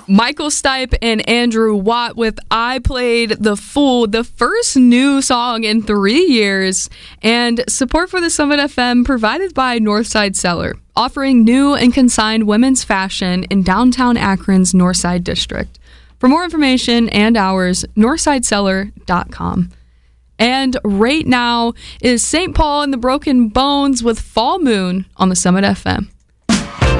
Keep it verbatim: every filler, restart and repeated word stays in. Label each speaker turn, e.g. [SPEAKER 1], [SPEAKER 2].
[SPEAKER 1] Michael Stipe and Andrew Watt with I Played the Fool, the first new song in three years. And support for the Summit F M provided by Northside Cellar, offering new and consigned women's fashion in downtown Akron's Northside District. For more information and hours, northside cellar dot com. And right now is Saint Paul and the Broken Bones with Fall Moon on the Summit F M.